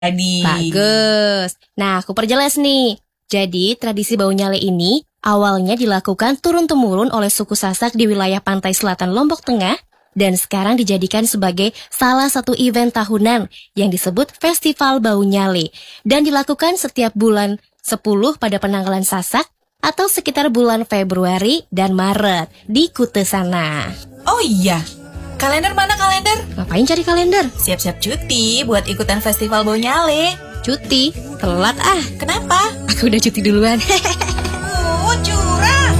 Jadi. Bagus. Nah, aku perjelas nih. Jadi, tradisi Bau Nyale ini awalnya dilakukan turun-temurun oleh suku Sasak di wilayah pantai selatan Lombok Tengah dan sekarang dijadikan sebagai salah satu event tahunan yang disebut Festival Bau Nyale dan dilakukan setiap bulan 10 pada penanggalan Sasak atau sekitar bulan Februari dan Maret di Kute sana. Oh iya, kalender mana kalender? Ngapain cari kalender? Siap-siap cuti buat ikutan Festival Bau Nyale. Cuti? Telat ah. Kenapa? Aku udah cuti duluan.